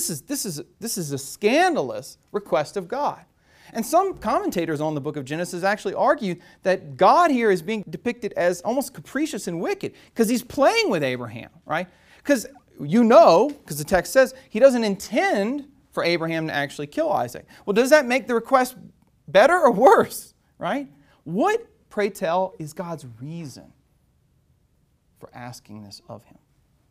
This is a scandalous request of God. And some commentators on the book of Genesis actually argue that God here is being depicted as almost capricious and wicked because He's playing with Abraham, right? Because because the text says He doesn't intend for Abraham to actually kill Isaac. Well, does that make the request better or worse, right? What, pray tell, is God's reason for asking this of him?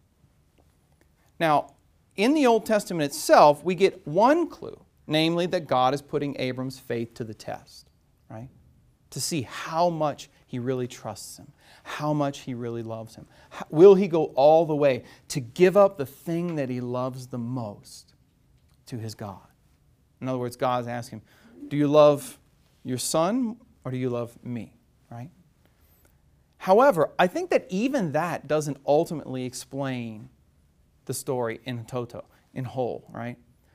Now, in the Old Testament itself, we get one clue, namely that God is putting Abram's faith to the test, right? To see how much he really trusts him, how much he really loves him. Will he go all the way to give up the thing that he loves the most to his God? In other words, God's asking him, do you love your son or do you love me, right? However, I think that even that doesn't ultimately explain the story in toto, in whole, right?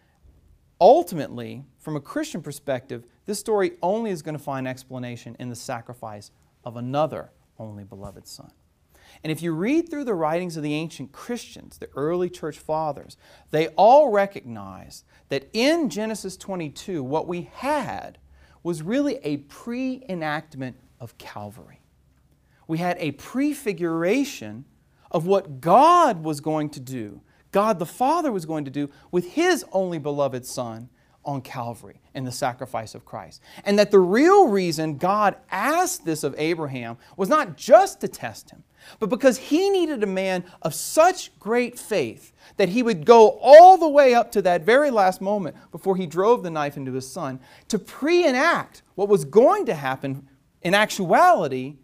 Ultimately, from a Christian perspective, this story only is going to find explanation in the sacrifice of another only beloved son. And if you read through the writings of the ancient Christians, the early church fathers, they all recognize that in Genesis 22, what we had was really a pre-enactment of Calvary. We had a prefiguration of what God was going to do, God the Father was going to do with His only beloved Son on Calvary in the sacrifice of Christ. And that the real reason God asked this of Abraham was not just to test him, but because He needed a man of such great faith that he would go all the way up to that very last moment before he drove the knife into his son to pre-enact what was going to happen in actuality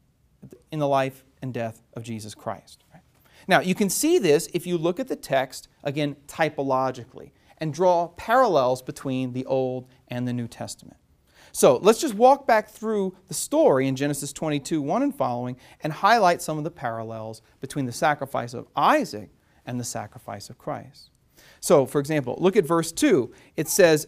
in the life and death of Jesus Christ. Now, you can see this if you look at the text, again, typologically, and draw parallels between the Old and the New Testament. So let's just walk back through the story in Genesis 22, 1 and following, and highlight some of the parallels between the sacrifice of Isaac and the sacrifice of Christ. So, for example, look at verse 2. It says,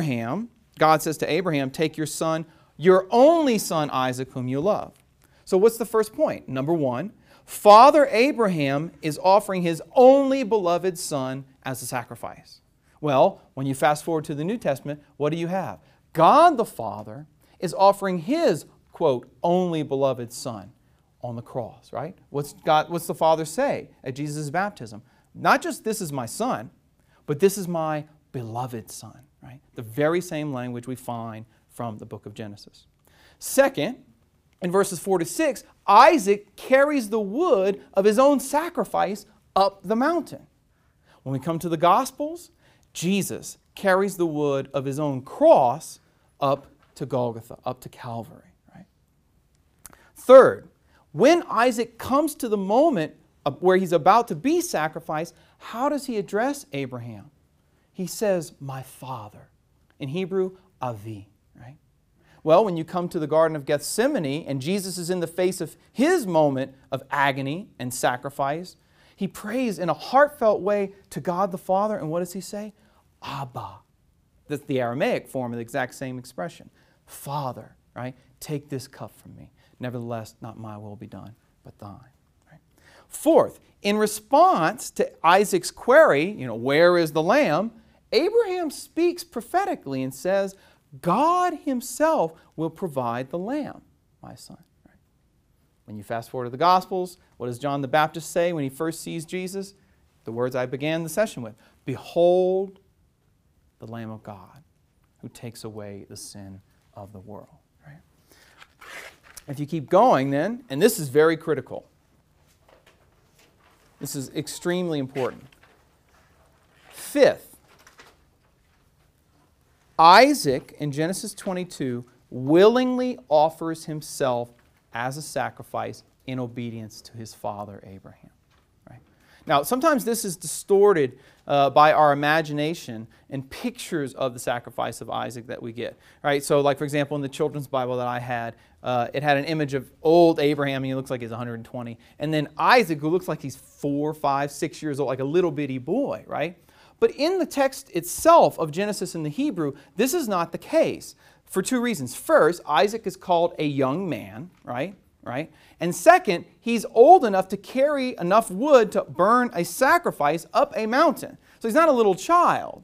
God says to Abraham, take your son, your only son Isaac, whom you love. So what's the first point? Number one, Father Abraham is offering his only beloved son as a sacrifice. Well, when you fast forward to the New Testament, what do you have? God the Father is offering His, quote, only beloved Son on the cross, right? What's the Father say at Jesus' baptism? Not just this is my Son, but this is my beloved Son, right? The very same language we find from the book of Genesis. Second, in verses 4 to 6, Isaac carries the wood of his own sacrifice up the mountain. When we come to the Gospels, Jesus carries the wood of His own cross up to Golgotha, up to Calvary. Right? Third, when Isaac comes to the moment where he's about to be sacrificed, how does he address Abraham? He says, my father. In Hebrew, Avi. Right? Well, when you come to the Garden of Gethsemane and Jesus is in the face of His moment of agony and sacrifice, He prays in a heartfelt way to God the Father, and what does He say? Abba. That's the Aramaic form of the exact same expression. Father, right? Take this cup from me. Nevertheless, not my will be done, but thine. Right? Fourth, in response to Isaac's query, where is the lamb? Abraham speaks prophetically and says, God Himself will provide the lamb, my son. Right? When you fast forward to the Gospels, what does John the Baptist say when he first sees Jesus? The words I began the session with. Behold the Lamb of God who takes away the sin of the world. Right? If you keep going then, and this is very critical. This is extremely important. Fifth, Isaac in Genesis 22 willingly offers himself as a sacrifice in obedience to his father Abraham. Right? Now, sometimes this is distorted by our imagination and pictures of the sacrifice of Isaac that we get. Right? So, like for example, in the children's Bible that I had, it had an image of old Abraham, and he looks like he's 120, and then Isaac, who looks like he's 4, 5, 6 years old, like a little bitty boy, right? But in the text itself of Genesis in the Hebrew, this is not the case for two reasons. First, Isaac is called a young man, right? And second, he's old enough to carry enough wood to burn a sacrifice up a mountain. So he's not a little child.